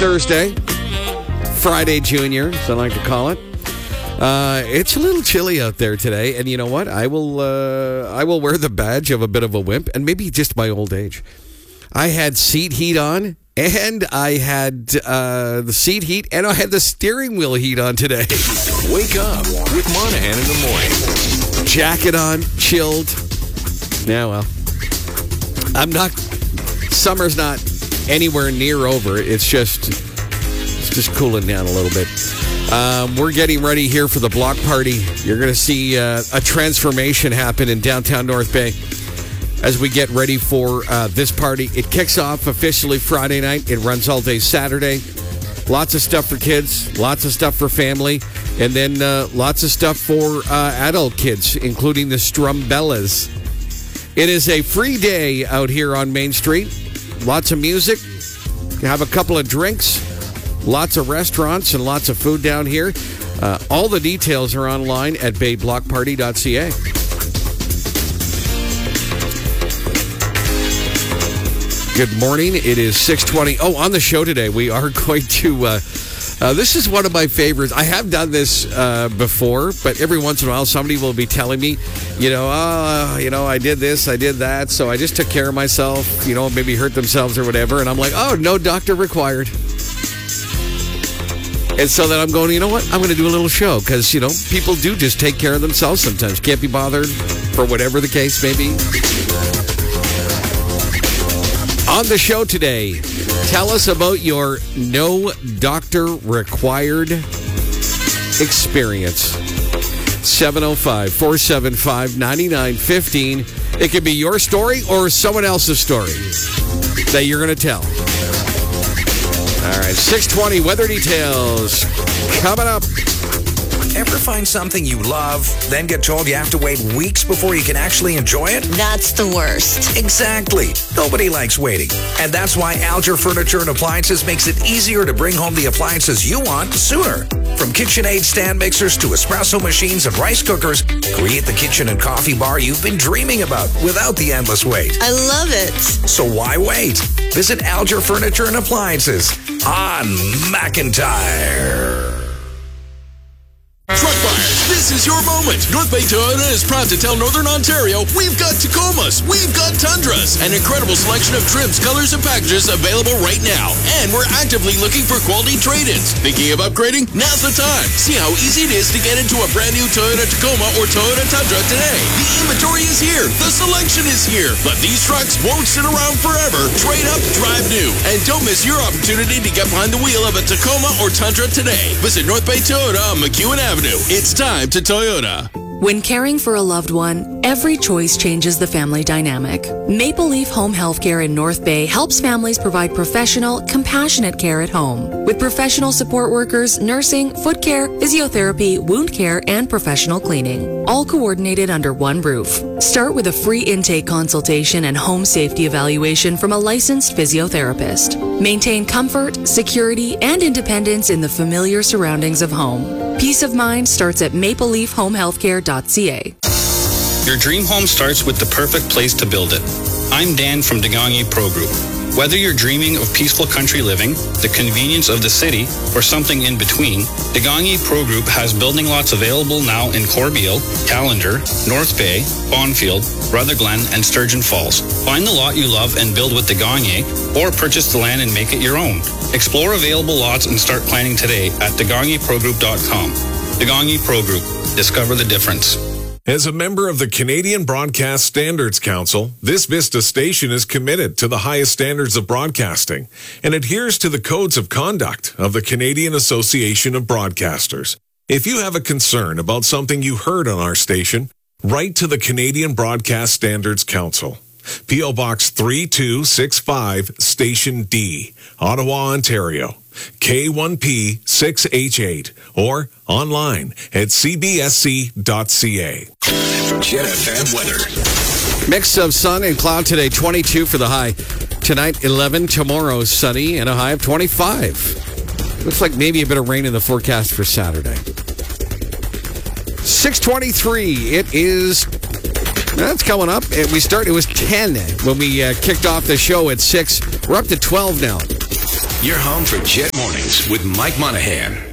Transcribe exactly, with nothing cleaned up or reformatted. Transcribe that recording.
Thursday, Friday Junior, as I like to call it. Uh, it's a little chilly out there today, and you know what? I will uh, I will wear the badge of a bit of a wimp, and maybe just my old age. I had seat heat on, and I had uh, the seat heat, and I had the steering wheel heat on today. Wake up with Monahan in the morning. Jacket on, chilled. Yeah, well, I'm not. Summer's not anywhere near over. It's just it's just cooling down a little bit. Um, we're getting ready here for the block party. You're going to see uh, a transformation happen in downtown North Bay as we get ready for uh, this party. It kicks off officially Friday night. It runs all day Saturday. Lots of stuff for kids, lots of stuff for family, and then uh, lots of stuff for uh, adult kids, including the Strumbellas. It is a free day out here on Main Street. Lots of music. You have a couple of drinks. Lots of restaurants and lots of food down here. Uh, all the details are online at bay block party dot c a. Good morning. It is six twenty. Oh, on the show today, we are going to... Uh, uh, this is one of my favorites. I have done this uh, before, but every once in a while, somebody will be telling me, you know, oh, you know, I did this, I did that, so I just took care of myself, you know, maybe hurt themselves or whatever, and I'm like, oh, no doctor required. And so then I'm going, you know what? I'm going to do a little show because, you know, people do just take care of themselves sometimes. Can't be bothered for whatever the case may be. On the show today, tell us about your no doctor required experience. seven oh five, four seven five, nine nine one five. It could be your story or someone else's story that you're going to tell. All right, six twenty weather details coming up. Ever find something you love, then get told you have to wait weeks before you can actually enjoy it? That's the worst. Exactly. Nobody likes waiting. And that's why Alger Furniture and Appliances makes it easier to bring home the appliances you want sooner. From KitchenAid stand mixers to espresso machines and rice cookers, create the kitchen and coffee bar you've been dreaming about without the endless wait. I love it. So why wait? Visit Alger Furniture and Appliances on McIntyre. Truck buyers, this is your moment. North Bay Toyota is proud to tell Northern Ontario we've got Tacomas, we've got Tundras, an incredible selection of trims, colors, and packages available right now. And we're actively looking for quality trade-ins. Thinking of upgrading? Now's the time. See how easy it is to get into a brand new Toyota Tacoma or Toyota Tundra today. The inventory is here. The selection is here. But these trucks won't sit around forever. Trade up, drive new. And don't miss your opportunity to get behind the wheel of a Tacoma or Tundra today. Visit North Bay Toyota on McEwen Avenue. It's time to Toyota. When caring for a loved one, every choice changes the family dynamic. Maple Leaf Home Healthcare in North Bay helps families provide professional, compassionate care at home. With professional support workers, nursing, foot care, physiotherapy, wound care, and professional cleaning, all coordinated under one roof. Start with a free intake consultation and home safety evaluation from a licensed physiotherapist. Maintain comfort, security, and independence in the familiar surroundings of home. Peace of mind starts at maple leaf home healthcare dot c a. Your dream home starts with the perfect place to build it. I'm Dan from Degani Pro Group. Whether you're dreaming of peaceful country living, the convenience of the city, or something in between, Degani Pro Group has building lots available now in Corbeil, Callander, North Bay, Bonfield, Rutherglen, and Sturgeon Falls. Find the lot you love and build with Degani, or purchase the land and make it your own. Explore available lots and start planning today at degani pro group dot com. Degani Pro Group. Discover the difference. As a member of the Canadian Broadcast Standards Council, this Vista station is committed to the highest standards of broadcasting and adheres to the codes of conduct of the Canadian Association of Broadcasters. If you have a concern about something you heard on our station, write to the Canadian Broadcast Standards Council. P O Box three two six five, Station D, Ottawa, Ontario, K one P six H eight, or online at c b s c dot c a. Jet F M weather. Mix of sun and cloud today, twenty-two for the high. Tonight, eleven. Tomorrow, sunny and a high of twenty-five. Looks like maybe a bit of rain in the forecast for Saturday. six twenty-three. It is... That's coming up. We start. It was ten when we uh, kicked off the show at six. We're up to twelve now. Your home for Jet Mornings with Mike Monahan.